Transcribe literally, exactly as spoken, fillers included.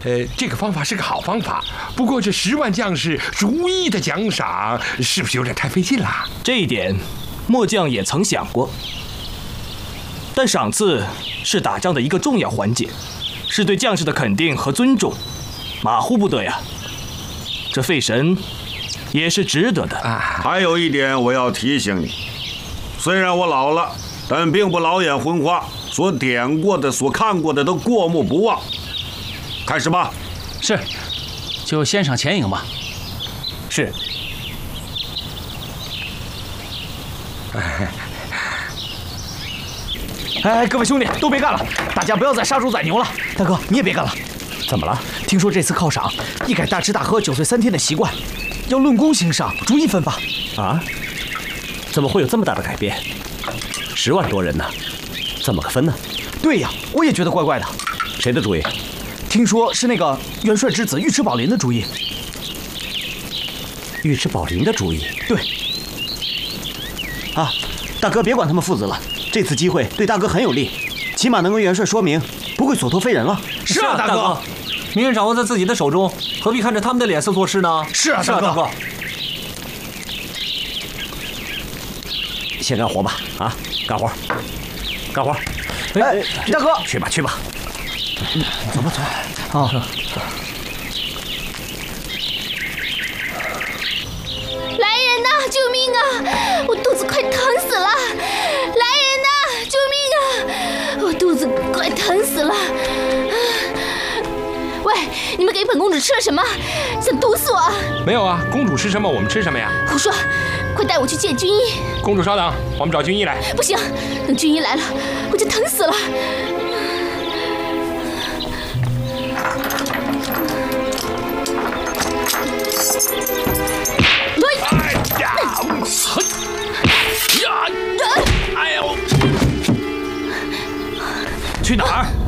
呃，这个方法是个好方法，不过这十万将士逐一的奖赏，是不是有点太费劲了？ 这一点，末将也曾想过。但赏赐是打仗的一个重要环节，是对将士的肯定和尊重，马虎不得呀。这费神也是值得的啊。 还有一点我要提醒你，虽然我老了，但并不老眼昏花，所点过的、所看过的都过目不忘。开始吧。 是，就先赏前营吧。 是。 哎，各位兄弟都别干了，大家不要再杀猪宰牛了。大哥，你也别干了。 怎么了？ 听说这次犒赏一改大吃大喝、九岁三天的习惯，要论功行赏，逐一分发。 啊？怎么会有这么大的改变？十万多人呢，怎么个分呢？ 对呀，我也觉得怪怪的。 谁的主意？ 听说是那个元帅之子尉迟宝林的主意。 尉迟宝林的主意？ 对。 啊，大哥别管他们父子了，这次机会对大哥很有利，起码能跟元帅说明不会所托非人了。 是啊，大哥。 命运掌握在自己的手中，何必看着他们的脸色做事呢？ 是啊，大哥。 先干活吧，啊，干活，干活。 哎，大哥， 去吧，去吧。 走吧，走吧。啊。 来人呐！救命啊！我肚子快疼死了！来人呐！救命啊！我肚子快疼死了！喂，你们给本公主吃了什么？想毒死我？ 没有啊，公主吃什么我们吃什么呀。 胡说！快带我去见军医。 公主稍等，我们找军医来。 不行，等军医来了我就疼死了。 哎呀！呀！哎呦！ 去哪儿？